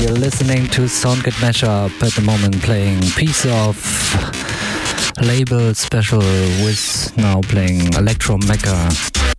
You're listening to Soundkit Mashup at the moment, playing Piece of Label Special with now playing Electro Mecca.